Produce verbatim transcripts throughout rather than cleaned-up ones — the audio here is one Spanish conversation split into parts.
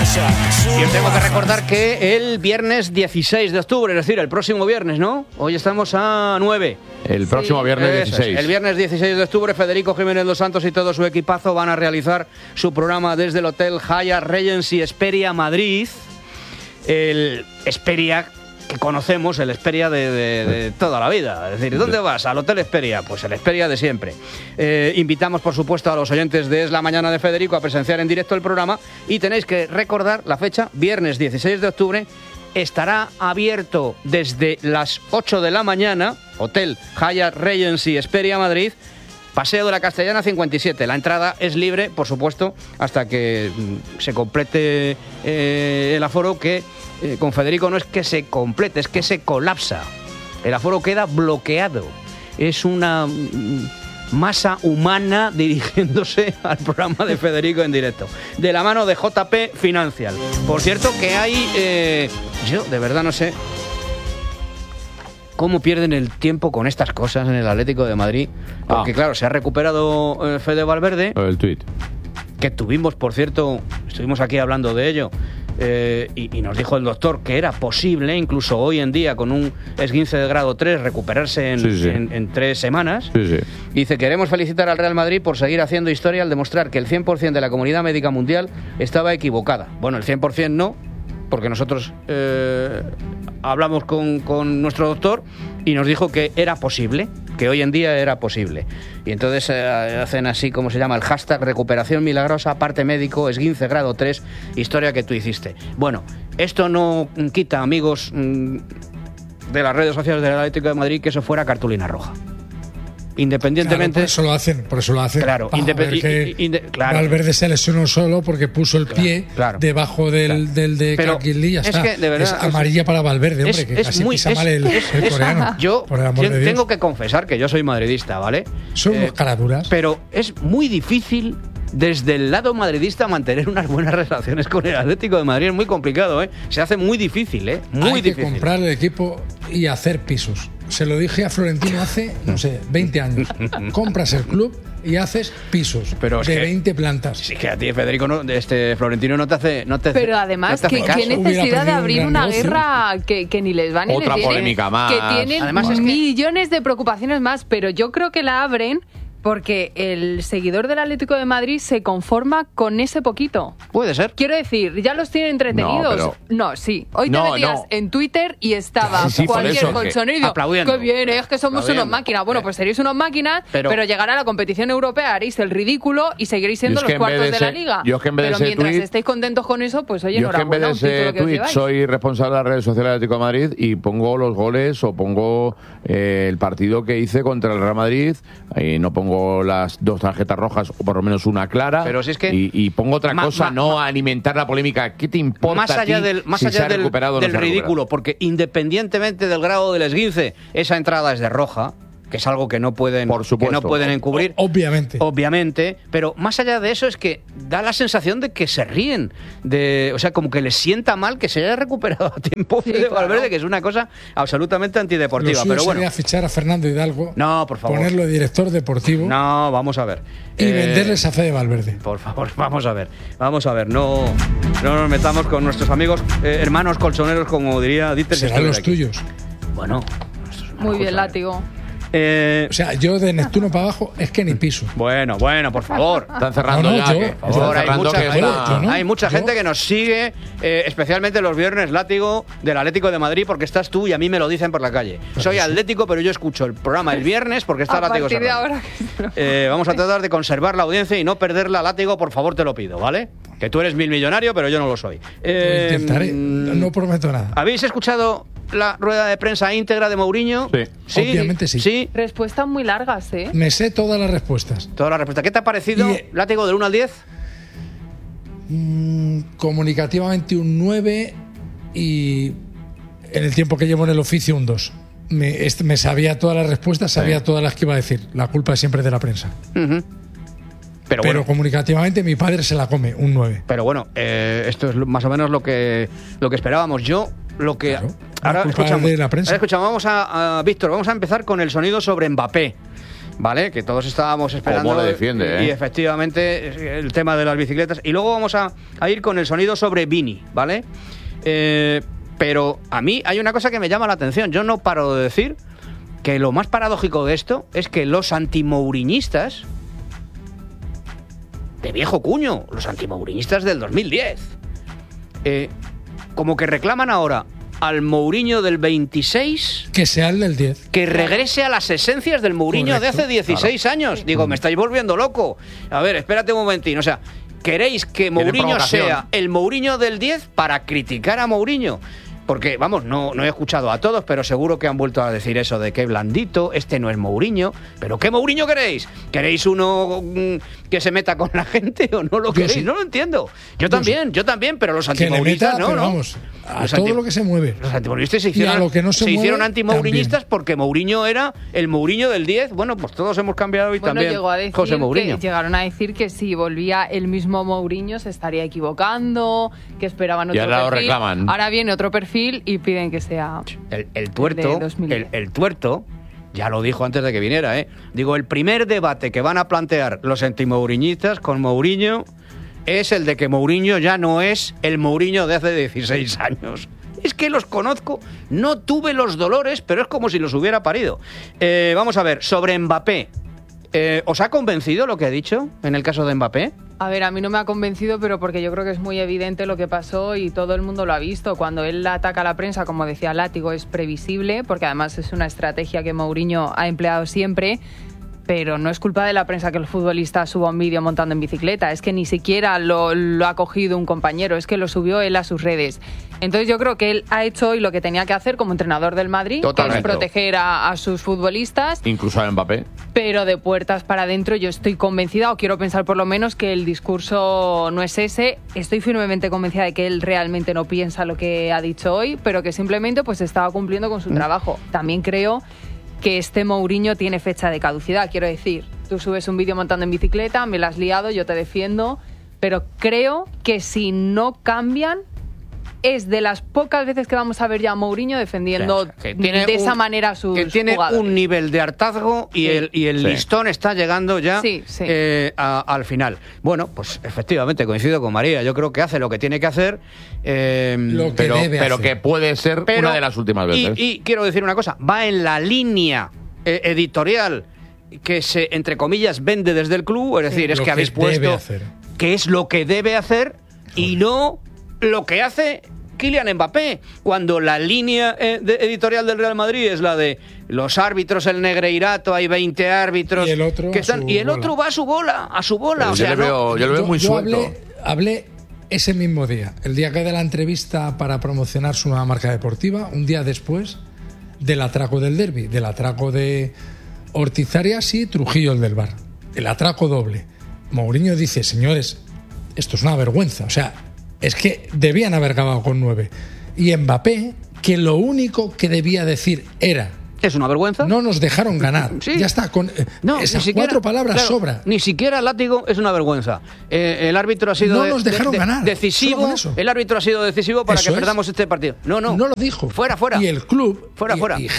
Y os tengo que recordar que el viernes dieciséis de octubre, es decir, el próximo viernes, ¿no? Hoy estamos a nueve. El próximo sí. viernes dieciséis. Es. El viernes dieciséis de octubre, Federico Jiménez Dos Santos y todo su equipazo van a realizar su programa desde el Hotel Hyatt Regency Hesperia Madrid. El Hesperia que conocemos, el Hesperia de, de, de toda la vida. Es decir, ¿dónde vas? Al Hotel Hesperia. Pues el Hesperia de siempre. Eh, invitamos, por supuesto, a los oyentes de Es la Mañana de Federico a presenciar en directo el programa y tenéis que recordar la fecha, viernes dieciséis de octubre. Estará abierto desde las ocho de la mañana, Hotel Hyatt Regency Hesperia Madrid, Paseo de la Castellana cincuenta y siete. La entrada es libre, por supuesto, hasta que se complete eh, el aforo, que eh, con Federico no es que se complete, es que se colapsa. El aforo queda bloqueado. Es una masa humana dirigiéndose al programa de Federico en directo, de la mano de J P Financial. Por cierto que hay... Eh, yo de verdad no sé cómo pierden el tiempo con estas cosas en el Atlético de Madrid. Porque, ah. claro, se ha recuperado eh, Fede Valverde. El tuit. Que tuvimos, por cierto, estuvimos aquí hablando de ello. Eh, y, y nos dijo el doctor que era posible, incluso hoy en día, con un esguince de grado tres, recuperarse en, sí, sí. en, en tres semanas. Sí, sí. Dice, queremos felicitar al Real Madrid por seguir haciendo historia al demostrar que el cien por ciento de la comunidad médica mundial estaba equivocada. Bueno, el cien por ciento no, porque nosotros eh, hablamos con, con nuestro doctor y nos dijo que era posible, que hoy en día era posible. Y entonces eh, hacen así, como se llama, el hashtag recuperación milagrosa, parte médico, esguince grado tres, historia que tú hiciste. Bueno, esto no quita, amigos mm, de las redes sociales del Atlético de Madrid, que eso fuera cartulina roja. Independientemente... Claro, por eso lo hacen, por eso lo hacen. Claro, independientemente. Claro. Valverde se lesionó solo porque puso el claro, pie claro, debajo del, claro. del de Caquilí, ya está. Es, que, de verdad, es amarilla es, para Valverde, hombre, es, que es casi muy, pisa es, mal el, es, el es, coreano. Yo por el amor de Dios. Tengo que confesar que yo soy madridista, ¿vale? Son unos eh, caraduras. Pero es muy difícil desde el lado madridista mantener unas buenas relaciones con el Atlético de Madrid. Es muy complicado, ¿eh? Se hace muy difícil, ¿eh? Muy Hay difícil. que comprar el equipo y hacer pisos. Se lo dije a Florentino hace, no sé, veinte años. Compras el club y haces pisos pero de que, veinte plantas. Sí, que a ti, Federico, no, este Florentino no te hace... No te pero además, no te ¿qué, ¿qué necesidad de abrir un una negocio? guerra que, que ni les va ni Otra les viene? Polémica más. Que tienen además es millones que... de preocupaciones más, pero yo creo que la abren porque el seguidor del Atlético de Madrid se conforma con ese poquito. Puede ser. Quiero decir, ya los tienen entretenidos. No, pero... no sí. Hoy no, te metías no. en Twitter y estaba sí, sí, cualquier colchonero. Aplaudiendo. ¡Qué bien! Es que somos unos máquinas. Bueno, pues seréis unos máquinas, pero, pero llegará a la competición europea, haréis el ridículo y seguiréis siendo los cuartos de, de la Liga. Yo es que en vez pero de mientras tweet, estéis contentos con eso, pues oye, yo enhorabuena. Yo es que en vez de ese tweet soy responsable de las redes sociales del Atlético de Madrid y pongo los goles o pongo eh, el partido que hice contra el Real Madrid y no pongo las dos tarjetas rojas o por lo menos una clara. Pero si es que y, y pongo otra ma, cosa, ma, no ma, alimentar la polémica. ¿Qué te importa más allá a ti del, más si allá se ha del, recuperado o no del se ha ridículo? recuperado? Porque independientemente del grado del esguince, esa entrada es de roja, que es algo que no pueden, por supuesto, que no pueden encubrir. O, obviamente. Obviamente, pero más allá de eso es que da la sensación de que se ríen, de, o sea, como que les sienta mal que se haya recuperado a tiempo sí, de claro. Valverde, que es una cosa absolutamente antideportiva. Lo suyo pero bueno, sería fichar a Fernando Hidalgo, no, por favor, ponerlo de director deportivo. No, vamos a ver. Y eh, venderles a Fede Valverde. Por favor, vamos a ver. Vamos a ver, no, no nos metamos con nuestros amigos, eh, hermanos colchoneros, como diría Dieter. Serán los aquí. tuyos. Bueno, muy bien, látigo. Eh, o sea, yo de Neptuno para abajo es que ni piso. Bueno, bueno, por favor. Están cerrando no, no, ya. Yo, que, por favor, hay cerrando mucha, que hay, está... no, hay mucha yo, gente que nos sigue, eh, especialmente los viernes látigo del Atlético de Madrid, porque estás tú y a mí me lo dicen por la calle. Pero Soy sí. atlético, pero yo escucho el programa el viernes porque está a Látigo partir de ahora eh, Vamos a tratar de conservar la audiencia y no perderla, Látigo, por favor, te lo pido, ¿vale? Que tú eres mil millonario, pero yo no lo soy. Eh, lo intentaré, no prometo nada. ¿Habéis escuchado la rueda de prensa íntegra de Mourinho? Sí. ¿Sí? Obviamente sí. sí. Respuestas muy largas, ¿eh? Me sé todas las respuestas. Todas las respuestas. ¿Qué te ha parecido, y, Látigo, del uno al diez? Mmm, comunicativamente un nueve y en el tiempo que llevo en el oficio un dos. Me, este, me sabía todas las respuestas, sabía sí. todas las que iba a decir. La culpa es siempre de la prensa. Uh-huh. Pero, Pero bueno, comunicativamente mi padre se la come, un nueve. Pero bueno, eh, esto es más o menos lo que, lo que esperábamos. Yo, lo que... Claro, ahora, escuchamos, de la prensa. ahora escuchamos, vamos a, a Víctor, vamos a empezar con el sonido sobre Mbappé. ¿vale? Que todos estábamos esperando. ¿Cómo le defiende, eh? Y efectivamente, el tema de las bicicletas. Y luego vamos a, a ir con el sonido sobre Vini, ¿vale? Eh, pero a mí hay una cosa que me llama la atención. Yo no paro de decir que lo más paradójico de esto es que los antimouriñistas de viejo cuño, los antimouriñistas del dos mil diez, eh, como que reclaman ahora al Mourinho del veintiséis... Que sea el del diez. Que regrese a las esencias del Mourinho Correcto. de hace dieciséis claro. años. Digo, me estáis volviendo loco. A ver, espérate un momentín. O sea, ¿queréis que Mourinho sea el Mourinho del diez para criticar a Mourinho? Porque, vamos, no, no he escuchado a todos, pero seguro que han vuelto a decir eso de que blandito, este no es Mourinho. ¿Pero qué Mourinho queréis? ¿Queréis uno mmm, que se meta con la gente o no lo yo queréis? Sí. No lo entiendo. Yo, yo también, sí. yo también, pero los antimouristas no, pero ¿no? Vamos, a los todo anti... lo que se mueve. Los antimouristas se hicieron, lo que no se se mueve, hicieron antimourinhistas porque Mourinho era el Mourinho del diez. Bueno, pues todos hemos cambiado y bueno, también llegó a decir José Mourinho. Que, llegaron a decir que si volvía el mismo Mourinho se estaría equivocando, que esperaban otro y ahora perfil. Lo reclaman. Ahora viene otro perfil y piden que sea el, el tuerto el, el, el tuerto ya lo dijo antes de que viniera, ¿eh? Digo, el primer debate que van a plantear los antimouriñistas con Mourinho es el de que Mourinho ya no es el Mourinho de hace dieciséis años. Es que los conozco, no tuve los dolores, pero es como si los hubiera parido. Eh, vamos a ver, sobre Mbappé. Eh, ¿Os ha convencido lo que ha dicho en el caso de Mbappé? A ver, a mí no me ha convencido, pero porque yo creo que es muy evidente lo que pasó y todo el mundo lo ha visto. Cuando él ataca a la prensa, como decía Látigo, es previsible, porque además es una estrategia que Mourinho ha empleado siempre. Pero no es culpa de la prensa que el futbolista suba un vídeo montando en bicicleta. Es que ni siquiera lo, lo ha cogido un compañero, es que lo subió él a sus redes. Entonces yo creo que él ha hecho hoy lo que tenía que hacer como entrenador del Madrid, Totalmente. que es proteger a, a sus futbolistas. Incluso a Mbappé. Pero de puertas para adentro yo estoy convencida, o quiero pensar por lo menos, que el discurso no es ese. Estoy firmemente convencida de que él realmente no piensa lo que ha dicho hoy, pero que simplemente pues estaba cumpliendo con su trabajo. También creo que este Mourinho tiene fecha de caducidad. Quiero decir, tú subes un vídeo montando en bicicleta, me la has liado, yo te defiendo, pero creo que si no cambian, es de las pocas veces que vamos a ver ya a Mourinho defendiendo sí, que tiene de un, esa manera a sus que tiene jugadores. Un nivel de hartazgo y sí. el, y el sí. listón está llegando ya sí, sí. Eh, a, al final. Bueno, pues efectivamente coincido con María. Yo creo que hace lo que tiene que hacer, eh, lo que pero, debe pero hacer. que puede ser pero, una de las últimas veces. Y, y quiero decir una cosa, va en la línea eh, editorial que se, entre comillas, vende desde el club. Es decir, sí, es que, que habéis puesto que es lo que debe hacer y no lo que hace Kylian Mbappé, cuando la línea eh, de editorial del Real Madrid es la de los árbitros, el negreirato, hay veinte árbitros y el otro, que están, y el otro va a su bola, a su bola. O sea, yo, le veo, no, yo lo veo muy yo suelto. Hablé, hablé ese mismo día, el día que de la entrevista para promocionar su nueva marca deportiva, un día después del atraco del derbi, del atraco de Ortizarias y Trujillo, el del Bar. El atraco doble. Mourinho dice, señores, esto es una vergüenza, o sea, es que debían haber acabado con nueve. Y Mbappé, que lo único que debía decir era... ¿Es una vergüenza? No nos dejaron ganar. Sí. Ya está, con no, esas siquiera, cuatro palabras claro, sobra. Ni siquiera Látigo es una vergüenza. Eh, el árbitro ha sido no nos dejaron de, de, ganar. decisivo. El árbitro ha sido decisivo para eso que perdamos es. este partido. No, no. No lo dijo. Fuera, fuera. Y el club... Fuera, y, fuera. Y,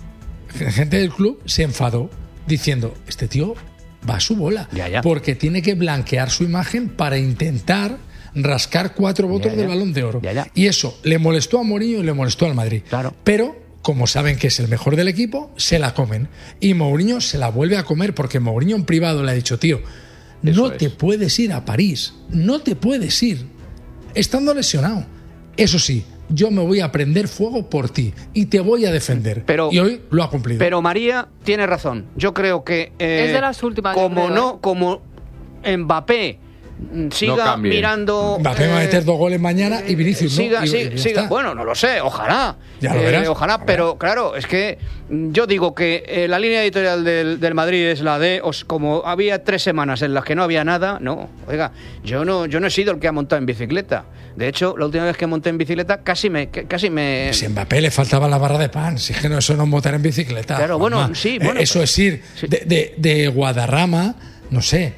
y gente del club se enfadó diciendo, este tío va a su bola. Ya, ya. Porque tiene que blanquear su imagen para intentar... rascar cuatro votos ya, ya. del Balón de Oro. Ya, ya. Y eso le molestó a Mourinho y le molestó al Madrid. Claro. Pero, como saben que es el mejor del equipo, se la comen. Y Mourinho se la vuelve a comer porque Mourinho en privado le ha dicho, tío, eso no es. te puedes ir a París. No te puedes ir. Estando lesionado. Eso sí, yo me voy a prender fuego por ti y te voy a defender. Pero, y hoy lo ha cumplido. Pero María tiene razón. Yo creo que... Eh, es de las últimas. Como creo, no, ¿eh? como Mbappé siga no mirando. Mbappé va a meter dos goles mañana y Vinicius siga, no. Y, siga, y siga. Bueno, no lo sé, ojalá. Ya lo verás. Eh, ojalá, ojalá, pero claro, es que yo digo que eh, la línea editorial del, del Madrid es la de, os, como había tres semanas en las que no había nada, no, oiga, yo no, yo no he sido el que ha montado en bicicleta. De hecho, la última vez que monté en bicicleta casi me, casi me. Si a Mbappé le faltaba la barra de pan, si es que no, eso no es montar en bicicleta. Claro, bueno, sí, bueno. Eso es ir sí. de, de, de Guadarrama, no sé.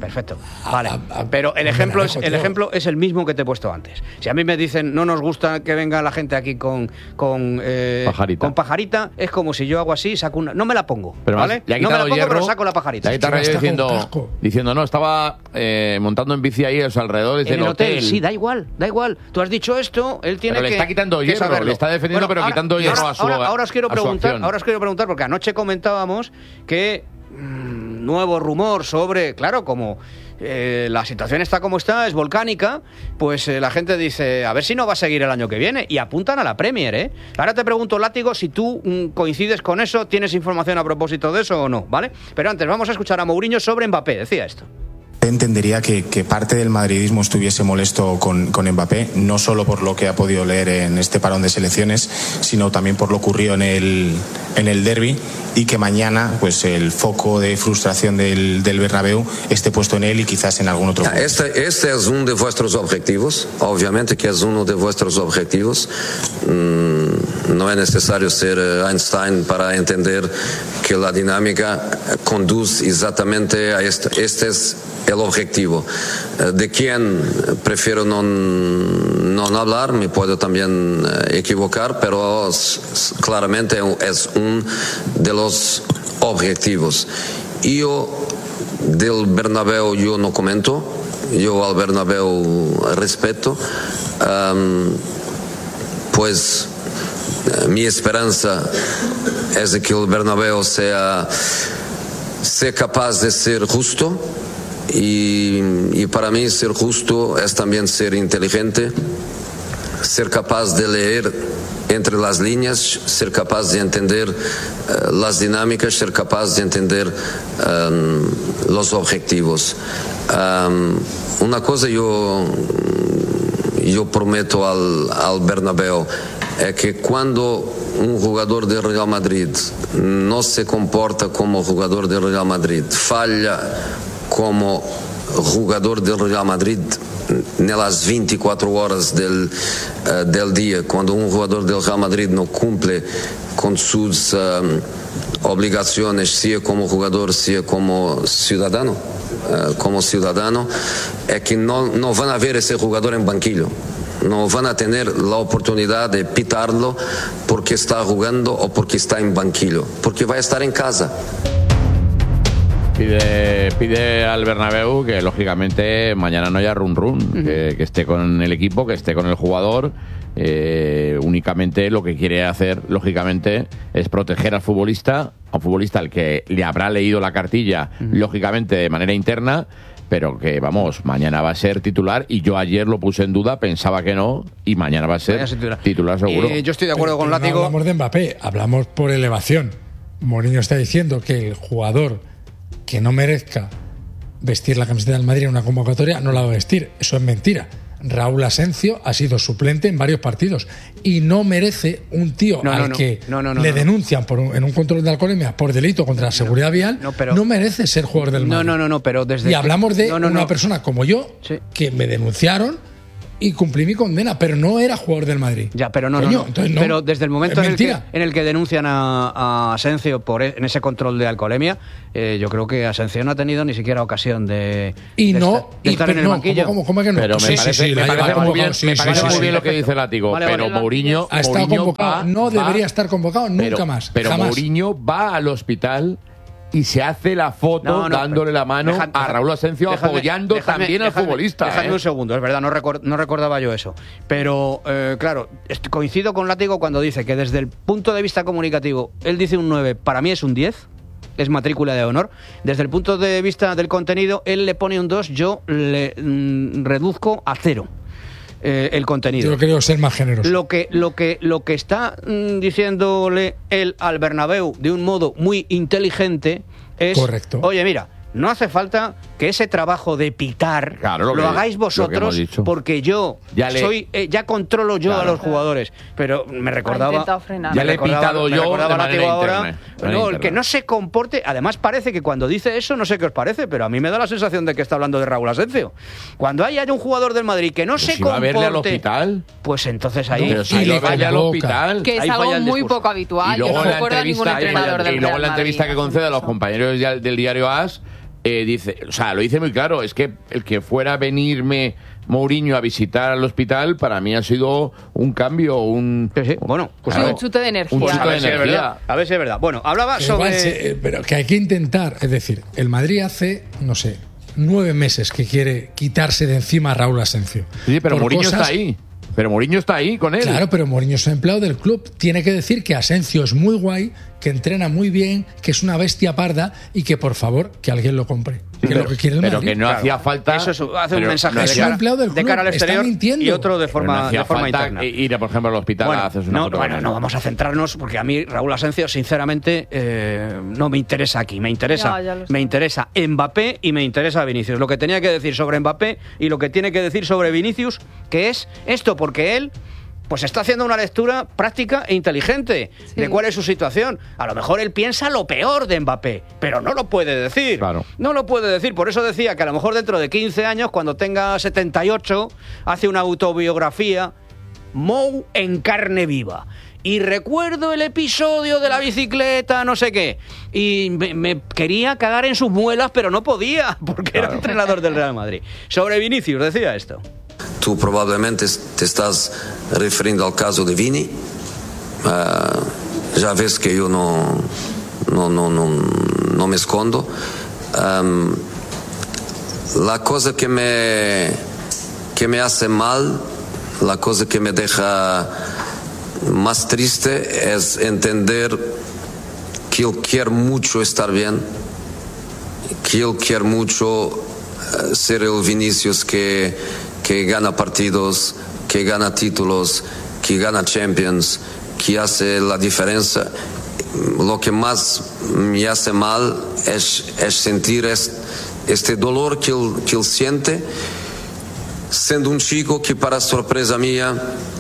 perfecto. Vale, pero el ejemplo es el ejemplo es el mismo que te he puesto antes. Si a mí me dicen no nos gusta que venga la gente aquí con con, eh, pajarita. con pajarita, es como si yo hago así, saco una, no me la pongo, pero ¿vale? Le ha no me la pongo, hierro, pero saco la pajarita. Le ha quitado diciendo, diciendo, no, estaba eh, montando en bici ahí a los alrededores en del el hotel. hotel. Sí, da igual, da igual. Tú has dicho esto, él tiene pero que le está quitando que hierro, saberlo. le está defendiendo, bueno, pero ahora, quitando hierro ahora, a su ahora, ahora os quiero preguntar, acción. ahora os quiero preguntar porque anoche comentábamos que mmm, nuevo rumor sobre, claro, como eh, la situación está como está, es volcánica, pues eh, la gente dice, a ver si no va a seguir el año que viene, y apuntan a la Premier, ¿eh? Ahora te pregunto, Látigo, si tú mmm, coincides con eso, ¿tienes información a propósito de eso o no? ¿Vale? Pero antes vamos a escuchar a Mourinho sobre Mbappé, decía esto. Entendería que, que parte del madridismo estuviese molesto con, con Mbappé, no solo por lo que ha podido leer en este parón de selecciones, sino también por lo ocurrido en el, en el derbi, y que mañana pues el foco de frustración del, del Bernabéu esté puesto en él y quizás en algún otro. Este, este es uno de vuestros objetivos, obviamente que es uno de vuestros objetivos. Mm, no es necesario ser Einstein para entender que la dinámica conduce exactamente a esto. Este es el objetivo. De quien prefiero no, no hablar, me puedo también equivocar, pero claramente es uno de los objetivos. Yo del Bernabéu yo no comento, yo al Bernabéu respeto, um, pues mi esperanza es de que el Bernabéu sea, sea capaz de ser justo. Y, y para mí ser justo es también ser inteligente, ser capaz de leer entre las líneas, ser capaz de entender uh, las dinámicas, ser capaz de entender um, los objetivos. Um, una cosa yo, yo prometo al, al Bernabéu es que cuando un jugador del Real Madrid no se comporta como jugador del Real Madrid, falla como jugador del Real Madrid en las veinticuatro horas del, uh, del día, cuando un jugador del Real Madrid no cumple con sus um, obligaciones, sea como jugador, sea como ciudadano, uh, como ciudadano, es que no, no van a ver ese jugador en banquillo. No van a tener la oportunidad de pitarlo porque está jugando o porque está en banquillo, porque va a estar en casa. Pide, pide al Bernabéu que lógicamente mañana no haya run run, uh-huh. que, que esté con el equipo, que esté con el jugador. Eh, únicamente lo que quiere hacer, lógicamente, es proteger al futbolista, a un futbolista al que le habrá leído la cartilla, uh-huh. lógicamente de manera interna, pero que, vamos, mañana va a ser titular, y yo ayer lo puse en duda, pensaba que no, y mañana va a ser titular. titular seguro. Eh, yo estoy de acuerdo pero, con pero Látigo. No hablamos de Mbappé, hablamos por elevación. Mourinho está diciendo que el jugador que no merezca vestir la camiseta del Madrid en una convocatoria no la va a vestir. Eso es mentira. Raúl Asencio ha sido suplente en varios partidos y no merece un tío no, al no, no. que no, no, no, le no. denuncian por un, en un control de alcoholemia por delito contra la seguridad no, vial, no, pero, no merece ser jugador del Madrid. No, no, no, no, pero desde y hablamos de no, no, una no. persona como yo, sí. que me denunciaron y cumplí mi condena, pero no era jugador del Madrid. Ya, pero no, Coño, no, no. Entonces no. Pero desde el momento Es en el, que, mentira. en el que denuncian a, a Asencio por e, en ese control de alcoholemia, eh, yo creo que Asencio no ha tenido ni siquiera ocasión de, y de no, estar, de y, estar pero en el no, banquillo. ¿cómo, cómo, cómo que no? Pero me sí, parece, sí, sí, me la parece lleva muy bien, convocado, sí, me sí, parece sí, muy sí, bien sí. lo que dice Látigo, Vale, pero vale, Mourinho, ha estado Mourinho convocado, va, no debería va, estar convocado nunca pero, más. Pero jamás. Mourinho va al hospital y se hace la foto No, no, dándole la mano deja, a Raúl Asencio, déjame, apoyando déjame, también déjame, al futbolista. Déjame ¿eh? un segundo, es verdad, no, record, no recordaba yo eso. Pero, eh, claro, coincido con Látigo cuando dice que desde el punto de vista comunicativo, él dice un nueve, para mí es un diez, es matrícula de honor. Desde el punto de vista del contenido, él le pone un dos, yo le mm, reduzco a cero. Eh, el contenido. Yo creo ser más generoso. Lo que, lo que, lo que está mm, diciéndole él al Bernabéu de un modo muy inteligente es, correcto. Oye, mira, no hace falta que ese trabajo de pitar claro, lo, lo que, hagáis vosotros, lo porque yo ya, le, soy, eh, ya controlo yo claro. a los jugadores. Pero me recordaba... Ya le he pitado me yo recordaba de manera ahora, interna, no, interna. El que no se comporte... Además parece que cuando dice eso, no sé qué os parece, pero a mí me da la sensación de que está hablando de Raúl Asencio. Cuando haya un jugador del Madrid que no pues se si comporte... va a verle al hospital. Pues entonces ahí... No, pero si va a verle al hospital. Que es algo muy poco habitual. Y luego no en la entrevista, ningún entrenador del y luego en la entrevista Madrid, que concede a los compañeros del diario A S, eh, dice, o sea, lo dice muy claro, es que el que fuera a venirme Mourinho a visitar al hospital para mí ha sido un cambio, un... Sí, sí. Bueno, pues sí, claro, un chute de energía. Un chute a, de ver si es energía. verdad, a ver si es verdad. Bueno, hablaba Pero sobre... igual se- eh, pero que hay que intentar, es decir, el Madrid hace, no sé, nueve meses que quiere quitarse de encima a Raúl Asensio. Sí, pero Por Mourinho cosas- está ahí. Pero Mourinho está ahí con él. Claro, pero Mourinho es empleado del club. Tiene que decir que Asensio es muy guay, que entrena muy bien, que es una bestia parda y que por favor que alguien lo compre. Sí, que pero, es lo que quiere el pero Madrid. que no Claro. hacía falta. Eso es- hace un pero mensaje no de, es hacía- un cara, empleado del de club, cara al está exterior mintiendo. y otro de pero no forma, hacía de forma falta interna. ir, por ejemplo, al hospital Bueno, a hacerse una no, foto. bueno, con él. no vamos a centrarnos porque a mí Raúl Asensio, sinceramente, eh, no me interesa aquí. Me interesa, Ya, ya lo sé. me interesa Mbappé y me interesa Vinicius. Lo que tenía que decir sobre Mbappé y lo que tiene que decir sobre Vinicius, que es esto, porque él pues está haciendo una lectura práctica e inteligente Sí. de cuál es su situación. A lo mejor él piensa lo peor de Mbappé, pero no lo puede decir. Claro. No lo puede decir. Por eso decía que a lo mejor dentro de quince años, cuando tenga setenta y ocho, hace una autobiografía Mou en carne viva. Y recuerdo el episodio de la bicicleta, no sé qué. Y me, me quería cagar en sus muelas, pero no podía, porque era entrenador del Real Madrid. Sobre Vinicius, decía esto. Tú probablemente te estás refiriendo al caso de Vini. Ah, ya ves que yo no, no, no, no, no me escondo. Am, la cosa que me, que me hace mal, la cosa que me deja más triste es entender que él quiere mucho estar bien, que él quiere mucho eh, ser el Vinicius que, que gana partidos, que gana títulos, que gana Champions, que hace la diferencia. Lo que más me hace mal es, es sentir este, este dolor que él, que él siente, siendo un chico que, para sorpresa mía,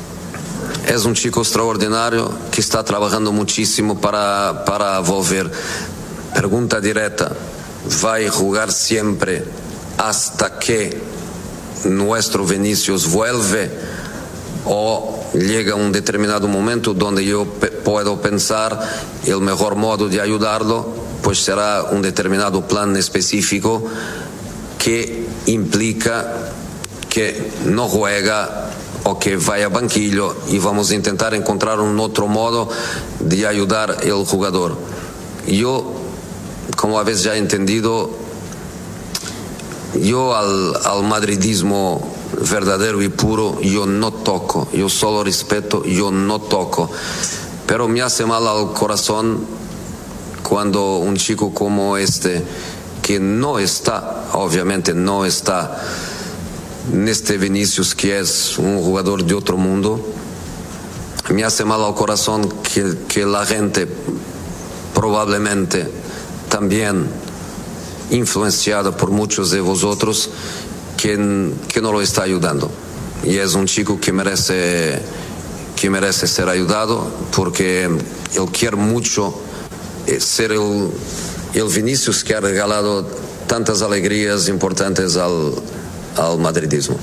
es un chico extraordinario que está trabajando muchísimo para, para volver. Pregunta directa: ¿va a jugar siempre hasta que nuestro Vinicius vuelve? ¿O llega un determinado momento donde yo pe- puedo pensar el mejor modo de ayudarlo pues será un determinado plan específico que implica que no juega o que vaya a banquillo, y vamos a intentar encontrar un otro modo de ayudar al jugador? Yo, como habéis ya entendido, yo al, al madridismo verdadero y puro yo no toco, yo solo respeto, yo no toco, pero me hace mal al corazón cuando un chico como este, que no está, obviamente no está en este Vinicius, que es un jugador de otro mundo, me hace mal al corazón que, que la gente, probablemente también influenciada por muchos de vosotros, que, que no lo está ayudando. Y es un chico que merece, que merece ser ayudado, porque él quiere mucho ser el, el Vinicius que ha regalado tantas alegrías importantes al, al madridismo.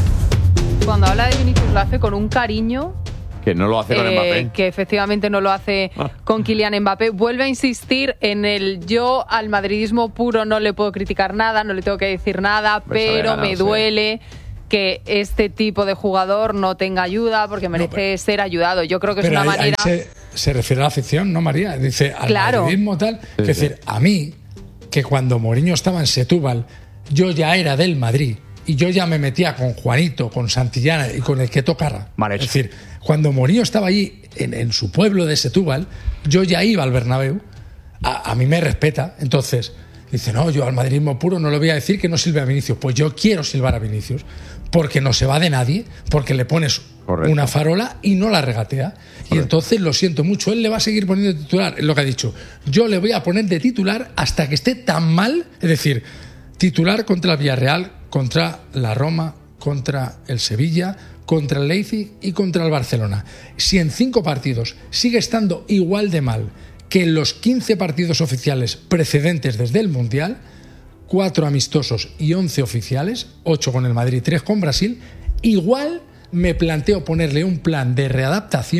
Cuando habla de Vinicius lo hace con un cariño Que no lo hace con eh, Mbappé. que efectivamente no lo hace Ah. con Kylian Mbappé. Vuelve a insistir en el yo al madridismo puro no le puedo criticar nada, no le tengo que decir nada, Pues sabe pero ganar, me sí. duele que este tipo de jugador no tenga ayuda porque merece pero- ser ayudado. Yo creo que es Pero una ahí, ahí manera... se, se refiere a la afición, ¿no, María? Dice al Claro. madridismo tal. Es sí. decir, a mí, que cuando Mourinho estaba en Setúbal, yo ya era del Madrid y yo ya me metía con Juanito, con Santillana y con el que tocara. Mal hecho. Es decir, cuando Mourinho estaba allí en, en su pueblo de Setúbal, yo ya iba al Bernabéu. A, a mí me respeta. Entonces, dice, no, yo al madridismo puro no le voy a decir que no silbe a Vinicius. Pues yo quiero silbar a Vinicius, porque no se va de nadie, porque le pones Correcto. una farola y no la regatea. Y entonces lo siento mucho, él le va a seguir poniendo de titular, es lo que ha dicho. Yo le voy a poner de titular hasta que esté tan mal, es decir, titular contra el Villarreal, contra la Roma, contra el Sevilla, contra el Leipzig y contra el Barcelona. Si en cinco partidos sigue estando igual de mal que en los quince partidos oficiales precedentes desde el Mundial, cuatro amistosos y once oficiales, ocho con el Madrid, tres con Brasil, igual me planteo ponerle un plan de readaptación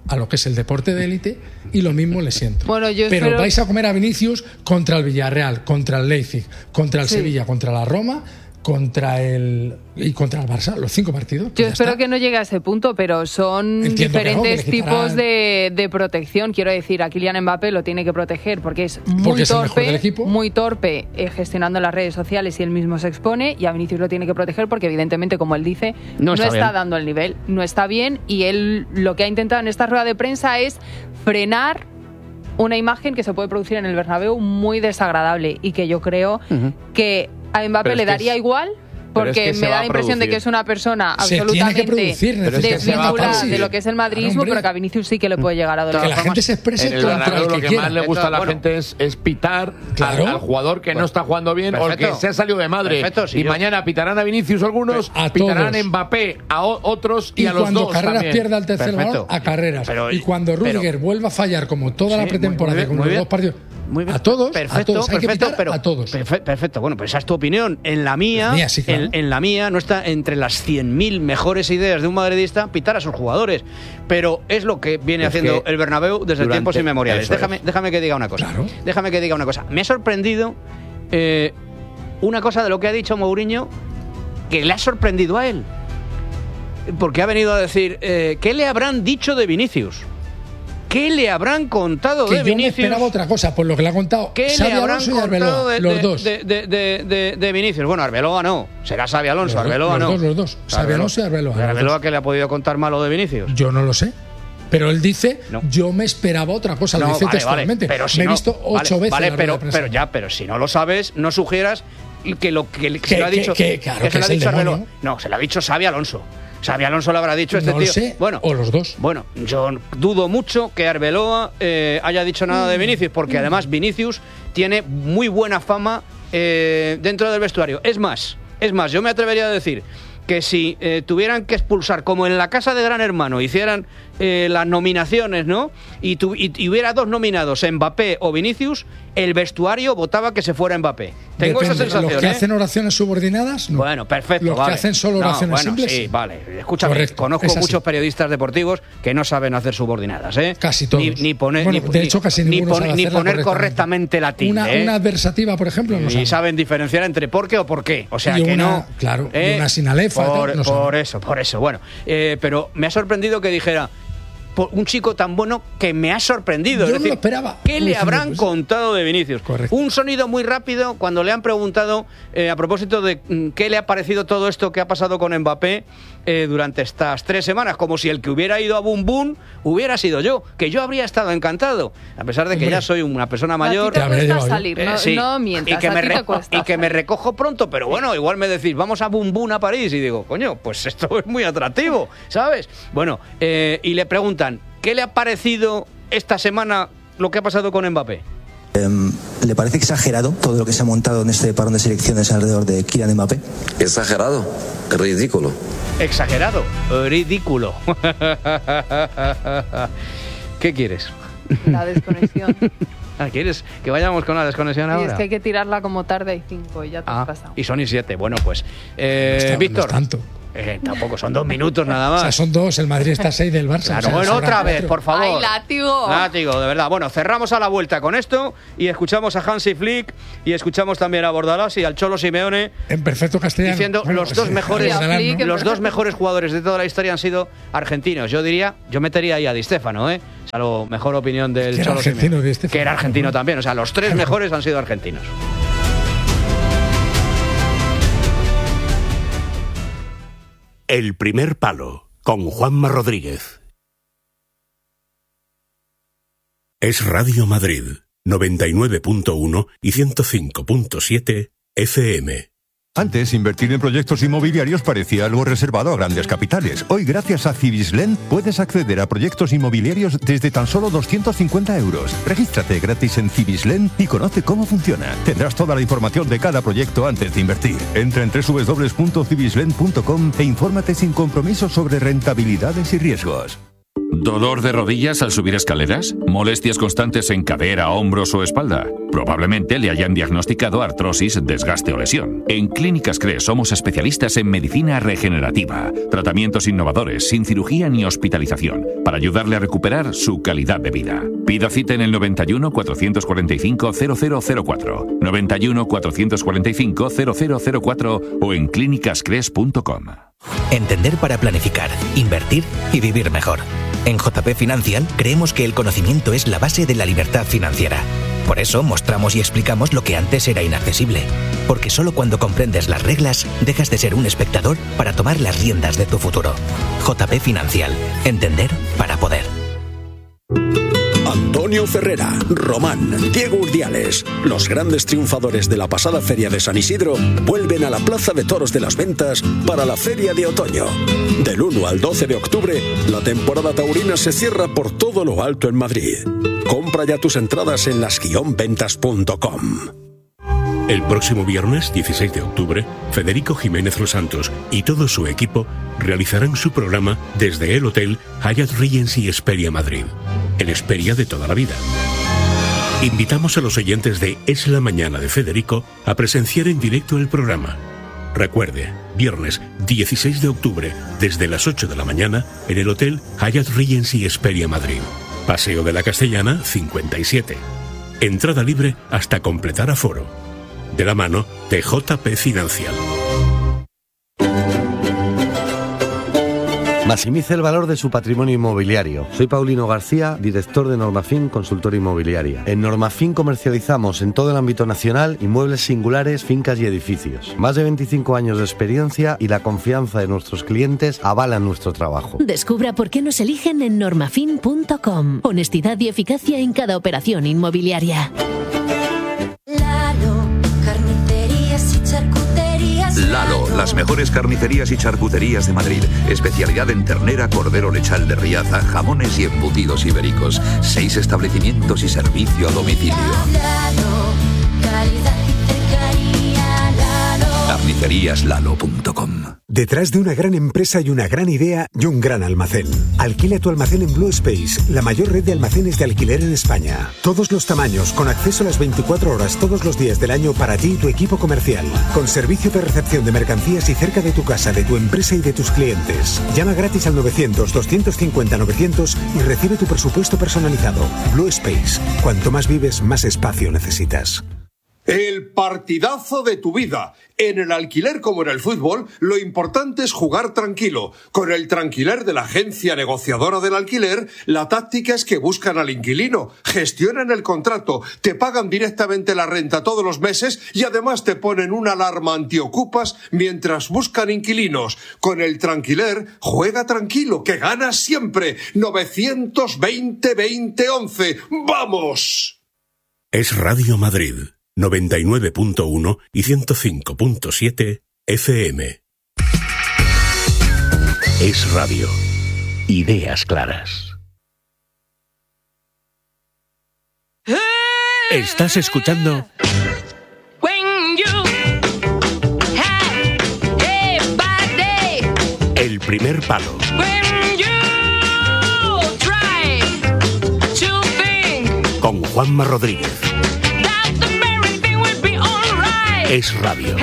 a lo que es el deporte de élite y lo mismo le siento. Bueno, yo Pero espero... vais a comer a Vinicius contra el Villarreal, contra el Leipzig, contra el Sí. Sevilla, contra la Roma, contra el y contra el Barça, los cinco partidos. Yo ya espero está. que no llegue a ese punto, pero son Entiendo que no, que diferentes le quitarán- tipos de, de protección. Quiero decir, a Kylian Mbappé lo tiene que proteger porque es muy Porque es el mejor torpe, del equipo. muy torpe eh, gestionando las redes sociales y él mismo se expone. Y a Vinicius lo tiene que proteger porque, evidentemente, como él dice, No no, está está, bien. dando el nivel, no está bien. Y él lo que ha intentado en esta rueda de prensa es frenar una imagen que se puede producir en el Bernabéu muy desagradable y que yo creo Ujú. que a Mbappé Pero es le que daría es- igual. pero es Porque que se me va da a la impresión de producir. que es una persona Se tiene que absolutamente producir, Pero es que se va a desvinculada producir. de lo que es el madridismo, Claro, hombre. pero que a Vinicius sí que le puede llegar a doler. Que la gente se exprese En el contra Bernabéu el lo que que quiera. más le gusta a la Bueno. gente es, es pitar Claro. al, al jugador que no está jugando bien o el Perfecto. que se ha salido de madre. Perfecto, sí, y yo- mañana pitarán a Vinicius algunos, A pitarán todos. a Mbappé a o- otros y, Y a los cuando dos Carreras también. pierda el tercer Perfecto. balón, a Carreras. Pero- y cuando pero- Rüdiger vuelva a fallar como toda Sí, la pretemporada muy bien, con muy los bien. dos partidos, Muy bien. a todos, perfecto, a todos, hay que perfecto, pitar pero, a todos. perfe- Perfecto, bueno, pues esa es tu opinión. En la mía, La mía, sí, claro. en, en la mía no está entre las cien mil mejores ideas de un madridista pitar a sus jugadores, pero es lo que viene Es haciendo que el Bernabéu desde durante- tiempos inmemoriales. eso Déjame, es. déjame que diga una cosa. Claro. Déjame que diga una cosa. Me ha sorprendido eh, una cosa de lo que ha dicho Mourinho que le ha sorprendido a él. Porque ha venido a decir, eh, ¿qué le habrán dicho de Vinicius? ¿Qué le habrán contado Que de yo me Vinicius? esperaba otra cosa, por lo que le ha contado ¿Qué Xavi le habrán Alonso y contado Arbeloa, de, los de- dos. de, de, de, de- de Vinicius? Bueno, Arbeloa no. Será Xavi Alonso, Los dos, Arbeloa los no. dos, los dos. Xavi Alonso y Arbeloa, los Arbeloa, dos. ¿qué le ha podido contar malo de Vinicius? Yo no lo sé. Pero él dice, No. yo me esperaba otra cosa, lo No, dice vale, vale, textualmente. pero si me he no- visto ocho vale, veces vale, la rueda pero, de prensa. pero ya, pero si no lo sabes, no sugieras que lo que, que Que- se lo ha que- dicho. que- claro, se que lo ha es el dicho Arbeloa. demonio. No, se lo ha dicho Xavi Alonso. Xavi Alonso le habrá dicho a este No lo tío. sé, bueno, o los dos. Bueno, yo dudo mucho que Arbeloa eh, haya dicho nada Mm. de Vinicius, porque además Vinicius tiene muy buena fama eh, dentro del vestuario. Es más, es más, yo me atrevería a decir que si eh, tuvieran que expulsar, como en la casa de Gran Hermano, hicieran eh, las nominaciones, ¿no? Y, tu- y- y hubiera dos nominados, Mbappé o Vinicius, el vestuario votaba que se fuera Mbappé. Tengo esa Depende, sensación. Los que ¿eh? hacen oraciones subordinadas, no. Bueno, perfecto. Los vale. que hacen solo No, oraciones bueno, simples. Sí, vale. Escúchame, Correcto, conozco es así. muchos periodistas deportivos que no saben hacer subordinadas, ¿eh? Casi todos. Ni, ni poner, Bueno, ni, de hecho, casi ni, ninguno pon- sabe ni hacerla poner correctamente. correctamente la tilde. Una, ¿eh? una adversativa, por ejemplo, no y saben. saben diferenciar entre por qué o por qué. O sea Y que una- no. claro, y ¿eh? una sin alefa, Por, tal, no por saben. eso, por eso. Bueno, eh, pero me ha sorprendido que dijera. por un chico tan bueno que me ha sorprendido. Yo es no decir, lo esperaba. ¿Qué le Diciendo, habrán pues, contado de Vinicius? Correcto. Un sonido muy rápido cuando le han preguntado eh, a propósito de mm, qué le ha parecido todo esto que ha pasado con Mbappé eh, durante estas tres semanas, como si el que hubiera ido a Boom Boom hubiera sido yo, que yo habría estado encantado, a pesar de que Hombre. ya soy una persona A mayor. ti te Te habré cuesta llevado yo. salir, Eh, no, sí. no mientas, y que, a me ti te re- cuesta y que me salir. recojo pronto, pero bueno, igual me decís, vamos a Boom Boom a París, y digo, coño, pues esto es muy atractivo, ¿sabes? Bueno, eh, y le preguntan, ¿qué le ha parecido esta semana lo que ha pasado con Mbappé? Em, ¿Le parece exagerado todo lo que se ha montado en este parón de selecciones alrededor de Kylian Mbappé? Exagerado, ridículo. Exagerado, ridículo. ¿Qué quieres? La desconexión. Ah, ¿quieres que vayamos con la desconexión Y ahora? es que hay que tirarla como tarde y cinco y ya te has Ah, pasado. y son y siete. Bueno, pues, eh, No está- no Víctor. es tanto. eh, tampoco son dos minutos nada O más. sea, son dos, el Madrid está a seis del Barça. Claro, o sea, bueno, sobran otra vez, cuatro. por favor. ¡Ay, látigo! Látigo, de verdad. Bueno, cerramos a la vuelta con esto y escuchamos a Hansi Flick y escuchamos también a Bordalás y al Cholo Simeone En perfecto castellano. diciendo Bueno, los pues, dos sí, mejores catalán, Flick, ¿no? en los dos perfecto. mejores jugadores de toda la historia han sido argentinos. Yo diría, yo metería ahí a Di Stéfano, ¿eh? A la mejor opinión del Que era Cholo argentino, Simeone. Di Stéfano. Que era argentino también. O sea, los tres mejores han sido argentinos. El primer palo, con Juanma Rodríguez. Es Radio Madrid, noventa y nueve punto uno y ciento cinco punto siete F M. Antes, invertir en proyectos inmobiliarios parecía algo reservado a grandes capitales. Hoy, gracias a Cibislen, puedes acceder a proyectos inmobiliarios desde tan solo doscientos cincuenta euros. Regístrate gratis en Cibislen y conoce cómo funciona. Tendrás toda la información de cada proyecto antes de invertir. Entra en doble u doble u doble u punto cibislen punto com e infórmate sin compromiso sobre rentabilidades y riesgos. ¿Dolor de rodillas al subir escaleras? ¿Molestias constantes en cadera, hombros o espalda? Probablemente le hayan diagnosticado artrosis, desgaste o lesión. En Clínicas C R E somos especialistas en medicina regenerativa, tratamientos innovadores, sin cirugía ni hospitalización, para ayudarle a recuperar su calidad de vida. Pida cita en el noventa y uno, cuatrocientos cuarenta y cinco, cero cero cero cuatro, noventa y uno, cuatrocientos cuarenta y cinco, cero cero cero cuatro o en clínicas cres punto com. Entender para planificar, invertir y vivir mejor. En J P Financial creemos que el conocimiento es la base de la libertad financiera. Por eso mostramos y explicamos lo que antes era inaccesible. Porque solo cuando comprendes las reglas, dejas de ser un espectador para tomar las riendas de tu futuro. J P Financial. Entender para poder. Antonio Ferrera, Román, Diego Urdiales, los grandes triunfadores de la pasada Feria de San Isidro, vuelven a la Plaza de Toros de las Ventas para la Feria de Otoño. Del uno al doce de octubre, la temporada taurina se cierra por todo lo alto en Madrid. Compra ya tus entradas en las guion ventas punto com. El próximo viernes, dieciséis de octubre, Federico Jiménez Los Santos y todo su equipo realizarán su programa desde el Hotel Hyatt Regency Hesperia Madrid, el Hesperia de toda la vida. Invitamos a los oyentes de Es la Mañana de Federico a presenciar en directo el programa. Recuerde, viernes dieciséis de octubre, desde las ocho de la mañana, en el Hotel Hyatt Regency Hesperia Madrid. Paseo de la Castellana, cincuenta y siete. Entrada libre hasta completar aforo. De la mano de J P Financial. Maximice el valor de su patrimonio inmobiliario. Soy Paulino García, director de Normafin Consultora Inmobiliaria. En Normafin comercializamos en todo el ámbito nacional inmuebles singulares, fincas y edificios. Más de veinticinco años de experiencia y la confianza de nuestros clientes avalan nuestro trabajo. Descubra por qué nos eligen en normafin punto com. Honestidad y eficacia en cada operación inmobiliaria. Lalo, las mejores carnicerías y charcuterías de Madrid. Especialidad en ternera, cordero lechal de Riaza, jamones y embutidos ibéricos. Seis establecimientos y servicio a domicilio. carnicerías lalo punto com. Detrás de una gran empresa y una gran idea y un gran almacén. Alquila tu almacén en Blue Space, la mayor red de almacenes de alquiler en España. Todos los tamaños, con acceso a las veinticuatro horas todos los días del año para ti y tu equipo comercial. Con servicio de recepción de mercancías y cerca de tu casa, de tu empresa y de tus clientes. Llama gratis al novecientos, doscientos cincuenta, novecientos y recibe tu presupuesto personalizado. Blue Space. Cuanto más vives, más espacio necesitas. El partidazo de tu vida. En el alquiler como en el fútbol, lo importante es jugar tranquilo. Con el Tranquiler de la agencia negociadora del alquiler, la táctica es que buscan al inquilino, gestionan el contrato, te pagan directamente la renta todos los meses y además te ponen una alarma antiocupas mientras buscan inquilinos. Con el Tranquiler, juega tranquilo, que ganas siempre. novecientos veinte, veinte, once. ¡Vamos! Es Radio Madrid. noventa y nueve punto uno y ciento cinco punto siete F M. Es radio. Ideas claras. Estás escuchando El Primer Palo. Con Juanma Rodríguez. Es radio.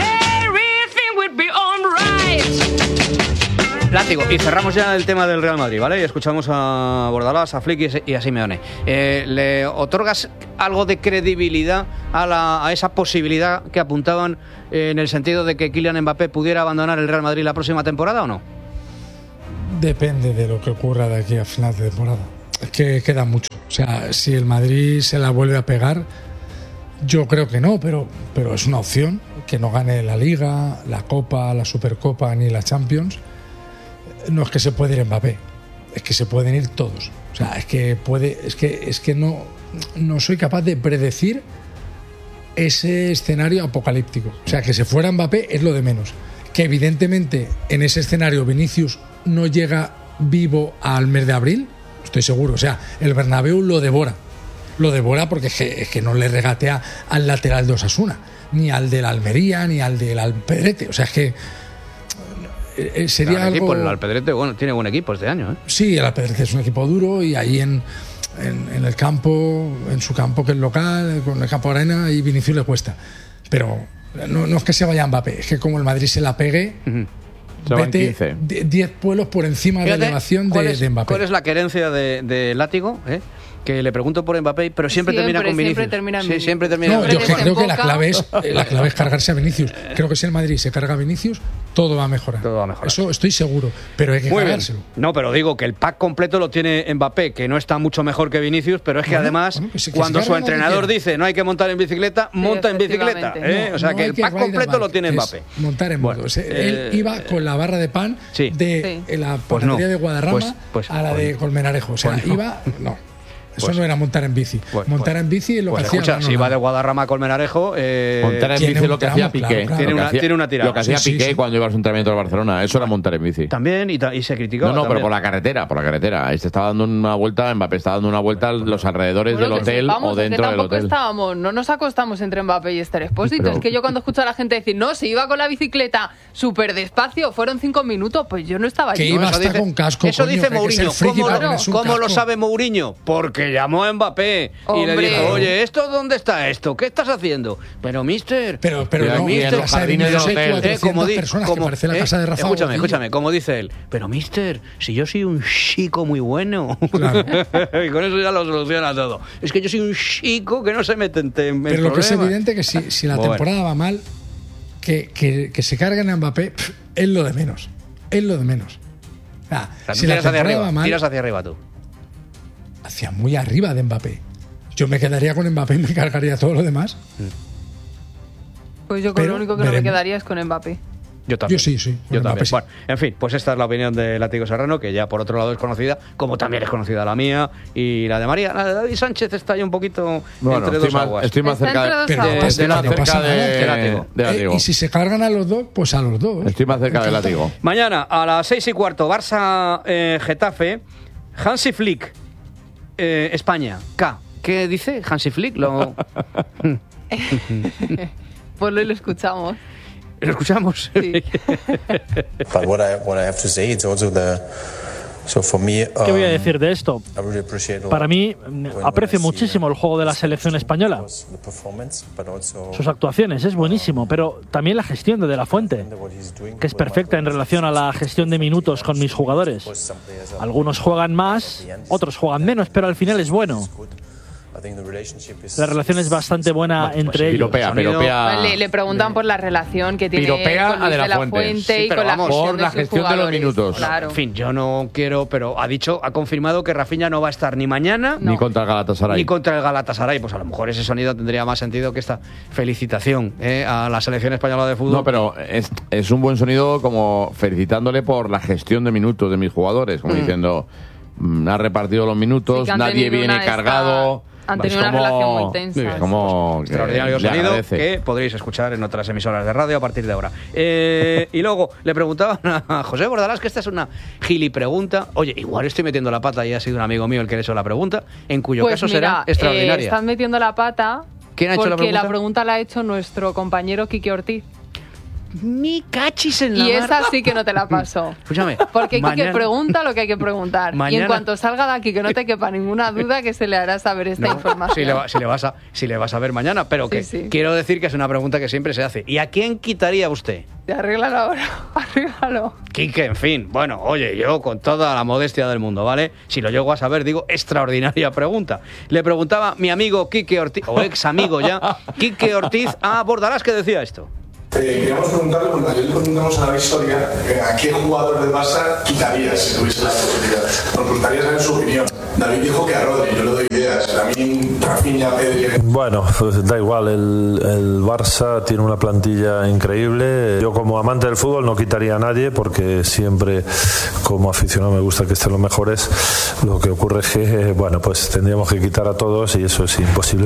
Látigo. Y cerramos ya el tema del Real Madrid, ¿vale? Y escuchamos a Bordalás, a Flick y a Simeone. Eh, ¿Le otorgas algo de credibilidad a, la, a esa posibilidad que apuntaban eh, en el sentido de que Kylian Mbappé pudiera abandonar el Real Madrid la próxima temporada o no? Depende de lo que ocurra de aquí a final de temporada. Es que queda mucho. O sea, si el Madrid se la vuelve a pegar, yo creo que no, pero, pero es una opción que no gane la Liga, la Copa, la Supercopa ni la Champions. No es que se pueda ir Mbappé, es que se pueden ir todos. O sea, es que puede, es que, es que no, no soy capaz de predecir ese escenario apocalíptico. O sea, que se fuera Mbappé es lo de menos. Que evidentemente en ese escenario Vinicius no llega vivo al mes de abril, estoy seguro. O sea, el Bernabéu lo devora. Lo devora porque es que, es que no le regatea al lateral de Osasuna, ni al de la Almería, ni al del Alpedrete. O sea, es que eh, sería Gran algo... equipo, el Alpedrete, bueno, tiene buen equipo este año, ¿eh? Sí, el Alpedrete es un equipo duro y ahí en, en, en el campo, en su campo que es local, con el campo arena, y Vinicius le cuesta. Pero no, no es que se vaya Mbappé, es que como el Madrid se la pegue, uh-huh. vete diez pueblos por encima Fíjate, de elevación de, es, de Mbappé. ¿Cuál es la querencia de, de Látigo? ¿Eh? Que le pregunto por Mbappé, pero siempre, siempre termina con Vinicius. Siempre termina sí, siempre termina no, yo creo que la clave, es, la clave es cargarse a Vinicius. Creo que si el Madrid se carga a Vinicius, todo va a mejorar. Todo va a mejorar. Eso estoy seguro, pero hay que Muy cargárselo. Bien. No, pero digo que el pack completo lo tiene Mbappé, que no está mucho mejor que Vinicius, pero es que bueno, además, bueno, pues que cuando su entrenador dice no hay que montar en bicicleta, sí, monta en bicicleta. ¿eh? No, o sea no que el pack completo lo tiene Mbappé. Montar en moto. Bueno, eh, Él iba con la barra de pan sí. de sí. la pues panadería no. de Guadarrama pues, pues, a la pues, de Colmenarejo. O sea, pues no. iba. No. Eso Pues, no era montar en bici. Pues, montar pues, en bici es lo pues que escucha, hacía. Si va de Guadarrama a Colmenarejo. Eh, montar en bici es lo que hacía Piqué. Claro, claro. Tiene, una, hacía, tiene una tirada. Lo que hacía sí, Piqué sí, sí. cuando iba a su entrenamiento de Barcelona. Eso era montar en bici. También, y, ta, y se criticó. No, no, también. pero por la carretera, por la carretera. Este estaba dando una vuelta, Mbappé estaba dando una vuelta a los alrededores bueno, del hotel sepamos, o dentro del hotel. Estábamos, no nos acostamos entre Mbappé y Esther Expósito. Pero, es que yo cuando escucho a la gente decir, no, si iba con la bicicleta súper despacio, fueron cinco minutos, pues yo no estaba que allí. iba eso hasta dice, con casco. Eso coño, dice Mourinho. ¿Cómo, claro, ¿cómo lo sabe Mourinho? Porque llamó a Mbappé Hombre. y le dijo, oye, ¿esto dónde está esto? ¿Qué estás haciendo? Pero, mister... Pero, pero, pero no, mister, los jardines del hotel. Eh, como di, personas como, que parece la casa de Rafa Escúchame, Bocillo. escúchame, como dice él. Pero, mister, si yo soy un chico muy bueno. Claro. Y con eso ya lo soluciona todo. Es que yo soy un chico que no se mete en, en Pero lo que es evidente que si, si la bueno. temporada va mal, que, que, que se carguen a Mbappé, pff, es lo de menos. Es lo de menos. Ah, o sea, si la tiras hacia arriba, va mal, tiras hacia arriba tú. Hacia muy arriba de Mbappé. Yo me quedaría con Mbappé y me cargaría todo lo demás. Pues yo con lo único que veremos. no me quedaría es con Mbappé. Yo también. Yo sí, sí. Yo también. Sí. Bueno, en fin, pues esta es la opinión de Látigo Serrano, que ya por otro lado es conocida, como también es conocida la mía y la de María. La de David Sánchez está ahí un poquito bueno, entre estoy dos más, aguas. Estoy más cerca de, pero de, pasa, de, no cerca pasa de, de, Látigo. De Látigo. Eh, y si se cargan a los dos, pues a los dos. Estoy más cerca de Látigo. Mañana a las seis y cuarto, Barça eh, Getafe, Hansi Flick, eh, España, K. ¿Qué dice Hansi Flick? Lo... Pues lo escuchamos. ¿Lo escuchamos? Sí. But what I, what I have to say, it's also the... So for me, um, ¿Qué voy a decir de esto? really Para mí, aprecio muchísimo el juego de la selección española. Sus actuaciones es buenísimo, pero también la gestión de De La Fuente, que es perfecta en relación a la gestión de minutos con mis jugadores. Algunos juegan más, otros juegan menos, pero al final es bueno. La relación es bastante buena bueno, entre pues, ellos. Piropea, piropea. Le, le preguntan por la relación que tiene piropea con Luis de la, de la Fuente, Fuente sí, y con vamos, la gestión, por la de, gestión de los minutos. Claro. En fin, yo no quiero, pero ha dicho, ha confirmado que Rafinha no va a estar ni mañana no. ni contra el Galatasaray. Ni contra el Galatasaray. Pues a lo mejor ese sonido tendría más sentido que esta felicitación eh, a la selección española de fútbol. No, pero es, es un buen sonido como felicitándole por la gestión de minutos de mis jugadores, como mm. diciendo, mm, ha repartido los minutos, sí, nadie viene cargado. Esta... Han tenido una como, relación muy tensa. Como pues, extraordinario sonido agradece. Que podréis escuchar en otras emisoras de radio a partir de ahora. Eh, y luego le preguntaban a José Bordalás, que esta es una gili pregunta. Oye, igual estoy metiendo la pata y ha sido un amigo mío el que le hizo la pregunta, en cuyo pues caso mira, será extraordinaria. Eh, están metiendo la pata ¿Quién ha hecho porque la pregunta? la pregunta la ha hecho nuestro compañero Quique Ortiz. Mi cachis en la Y barra. esa sí que no te la paso. Escúchame. Porque mañana... Quique pregunta lo que hay que preguntar. Mañana... Y en cuanto salga de aquí, que no te quepa ninguna duda, que se le hará saber esta no, información. Si le, va, si, le vas a, si le vas a ver mañana, pero que sí, sí. quiero decir que es una pregunta que siempre se hace. ¿Y a quién quitaría usted? Arréglalo ahora, arréglalo. Quique, en fin. Bueno, oye, yo con toda la modestia del mundo, ¿vale? Si lo llego a saber, digo, extraordinaria pregunta. Le preguntaba mi amigo Quique Ortiz, o ex amigo ya, Quique Ortiz a Bordalás, que decía esto. Eh, queríamos preguntarle, porque ayer le preguntamos a la historia a qué jugador del Barça quitarías si tuviese la posibilidad. Nos gustaría saber su opinión. David dijo que a Rodri, yo le doy ideas. A mí, Rafinha, Pedri... Bueno, pues da igual, el, el Barça tiene una plantilla increíble. Yo como amante del fútbol no quitaría a nadie, porque siempre como aficionado me gusta que estén los mejores. Lo que ocurre es que, bueno, pues tendríamos que quitar a todos y eso es imposible.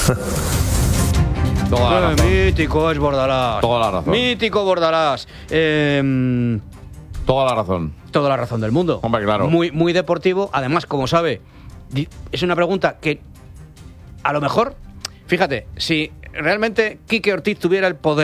Toda la razón. Mítico es Bordalás. Toda la razón. Mítico Bordalás. Eh, toda la razón. Toda la razón del mundo. Hombre, claro. Muy, muy deportivo. Además, como sabe, es una pregunta que a lo mejor, fíjate, si realmente Quique Ortiz tuviera el poder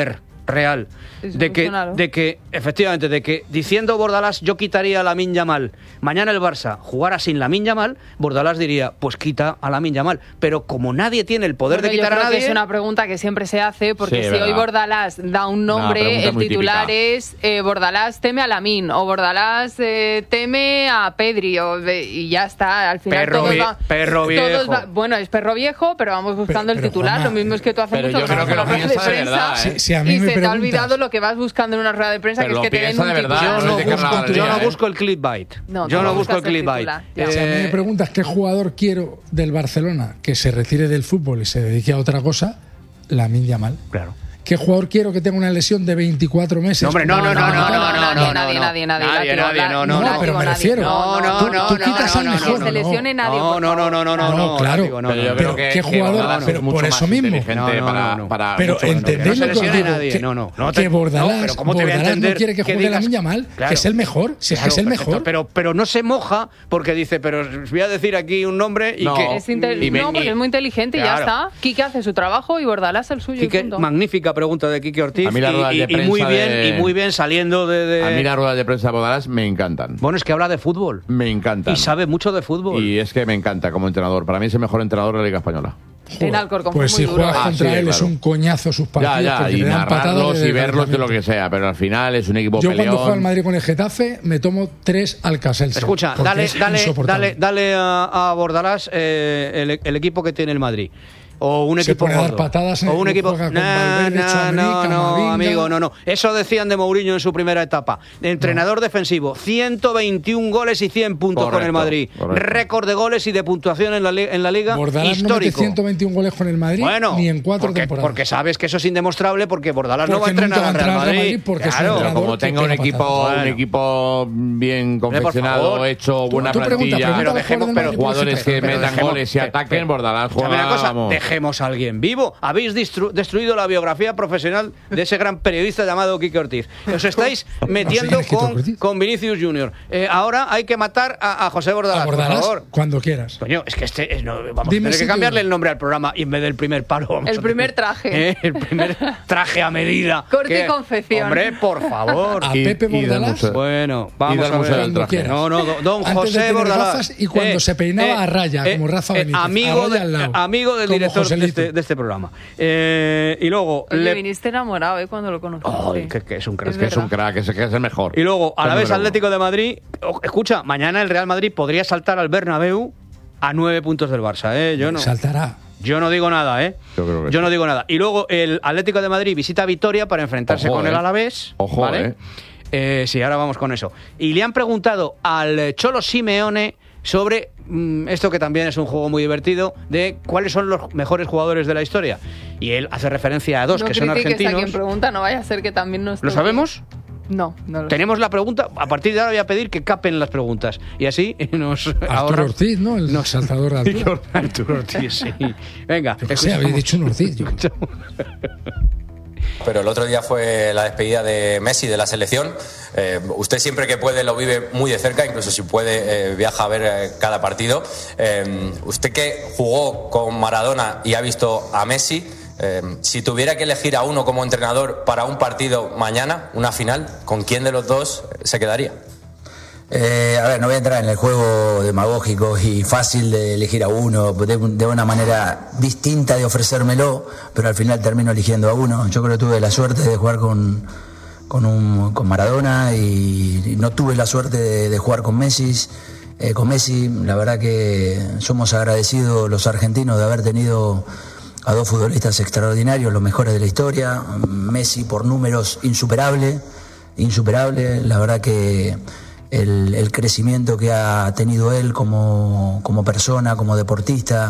real de que, de que, efectivamente, de que diciendo Bordalás yo quitaría a Lamine Yamal, mañana el Barça jugara sin Lamine Yamal, Bordalás diría, pues quita a Lamine Yamal. Pero como nadie tiene el poder bueno, de quitar yo creo a nadie... que es una pregunta que siempre se hace, porque Sí, si verdad. hoy Bordalás da un nombre, el titular es eh, Bordalás teme a Lamine, o Bordalás eh, teme a Pedri, o, y ya está, al final Perro, todos vie- va- perro todos viejo. va- bueno, es perro viejo, pero vamos buscando el titular, lo mismo es que tú haces pero mucho yo creo que lo ruedas de piensa de prensa verdad, ¿eh? Si- si a mí y me se te ha preguntas- olvidado lo que vas buscando en una rueda de prensa, Pero que es lo que te den piensa un de verdad, titular. Yo no, no es de busco, carnaval, yo no ¿eh? busco el clickbait. No, yo tú no no busco el buscas el clickbait. titular, O sea, a mí me Eh, preguntas qué jugador quiero del Barcelona que se retire del fútbol y se dedique a otra cosa, Lamine Yamal. Claro. ¿Qué jugador quiero que tenga una lesión de veinticuatro meses? No, hombre, no, no, no, no, no, no, no, no, nadie, no. nadie, nadie, Nadie, Látigo, nadie, no, no, No, no. pero me nadie. refiero. No, no, Tú- no, tú no, quitas no, al no, mejor. Que se lesione nadie. No, por no, no, no, no, no, No, no, claro. Látigo, no, Pero yo no. creo Pero que ¿qué que jugador? Bordalás Pero es mucho por más eso mismo. inteligente No, no, para, no, no. para Pero muchos- entendéis no se lo que os lesione digo, nadie, que, no, no, no que te- Bordalás, no, pero ¿cómo te voy a Bordalás entender no quiere que que juegue digas- Lamine Yamal, Claro. que es el mejor, si es que Claro, es el perfecto, mejor. Pero, pero no se moja porque dice, pero os voy a decir aquí un nombre y No. que... Es inte- Y me- no, porque y- es muy inteligente y ya Claro. está. Quique hace su trabajo y Bordalás el suyo. y Quique, punto. magnífica pregunta de Quique Ortiz A mí las y, ruedas y- de y muy prensa bien de- y muy bien saliendo de, de- A mí las ruedas de prensa de Bordalás me encantan. Bueno, es que habla de fútbol Me encantan. y sabe mucho de fútbol. Y es que me encanta como entrenador. Para mí es el mejor entrenador de la Liga Española. En Alcorcón Pues fue si muy duro. juegas Ah, contra sí, él es claro. un coñazo sus partidos Ya, ya, porque y le dan patadas narrarlos de y verlos de lo calentamiento. que sea, pero al final es un equipo Yo peleón. cuando juego al Madrid con el Getafe me tomo tres Alcacelser. Escucha, porque dale, es dale, insoportable. dale, dale a, a Bordalás eh, el, el equipo que tiene el Madrid. O un Se equipo pone a dar gordo. patadas en o el un club, equipo. juega con No, Valverde, no, Tchouaméni, no, no, Camavinga. amigo, no, no. Eso decían de Mourinho en su primera etapa. Entrenador defensivo, ciento veintiún goles y cien puntos con Correcto, el Madrid. correcto. Récord de goles y de puntuación en la, li- en la liga Bordalás no mete histórico. ciento veintiún goles con el Madrid Bueno, ni en cuatro porque, temporadas. porque sabes que eso es indemostrable porque Bordalás no va a Porque nunca entrenar va a al Real entrenar al Real Madrid. Madrid porque es un Claro. entrenador Como que tenga un pega equipo, patadas. un Bueno. equipo bien Hombre, por confeccionado, favor. hecho, buena tú pregunta, plantilla, pregunta Pero a los dejemos- jugadores pero del jugadores Madrid, que pero metan dejemos- goles y pero- ataquen, pero- Bordalás Escúchame juega, una cosa, vamos. dejemos a alguien vivo. Habéis distru- destruido la biografía profesional de ese gran periodista llamado Quique Ortiz. Os estáis metiendo ¿quién es Quique con, Ortiz? con Vinicius Junior. Eh, ahora hay que matar a, a José Bordalás, A por Bordalás, favor. cuando quieras. Coño, es que este, eh, no, vamos Dime a tener si que te cambiarle digo. el nombre al programa y en vez del primer palo. Vamos El a primer tener- traje. Eh, el primer traje a medida. Corte y Que- confección. Hombre, por favor. A Y- Pepe y del Bordalás museo. Bueno, vamos del a Museo ver. del Traje. No, no, do- don Antes de José tener Bordalás. gafas y cuando se peinaba a raya, como Rafa Benítez, amigo, a raya de- al lado, amigo del como director de Joselito. este, de este programa. Eh, y luego. Oye, le- viniste enamorado, ¿eh? Cuando lo conocí. Ay, que, que es un crack. Es que es un crack, es, que es el mejor. Y luego, a la El vez, número uno. Atlético de Madrid. o- Escucha, mañana el Real Madrid podría saltar al Bernabéu a nueve puntos del Barça, ¿eh? Yo no. Saltará. Yo no digo nada, ¿eh? Yo creo que Yo sí. no digo nada. Y luego el Atlético de Madrid visita a Vitoria para enfrentarse Ojo, con el eh. Alavés. Ojo, ¿vale? eh. Eh, sí, ahora vamos con eso. Y le han preguntado al Cholo Simeone sobre mm, esto que también es un juego muy divertido, de cuáles son los mejores jugadores de la historia. Y él hace referencia a dos no que son critiques a quien argentinos. pregunta, no vaya a ser que también nos... ¿Lo sabemos? No, no lo sé. Tenemos la pregunta. A partir de ahora voy a pedir que capen las preguntas. Y así nos Arturo ahorramos. Ortiz, ¿no? El saltador de altura. Arturo Ortiz, sí. Venga, Yo qué sé, habéis dicho un Ortiz. yo. Pero el otro día fue la despedida de Messi de la selección. Eh, usted siempre que puede lo vive muy de cerca, incluso si puede eh, viaja a ver eh, cada partido. Eh, usted que jugó con Maradona y ha visto a Messi, eh, si tuviera que elegir a uno como entrenador para un partido mañana, una final, ¿con quién de los dos se quedaría? Eh, a ver, no voy a entrar en el juego demagógico y fácil de elegir a uno, de, de una manera distinta de ofrecérmelo, pero al final termino eligiendo a uno. Yo creo que tuve la suerte de jugar con, con, un, con Maradona y, y no tuve la suerte de, de jugar con Messi. Eh, con Messi, la verdad que somos agradecidos los argentinos de haber tenido a dos futbolistas extraordinarios, los mejores de la historia. Messi por números insuperable, insuperable. La verdad que El, el crecimiento que ha tenido él como, como persona, como deportista,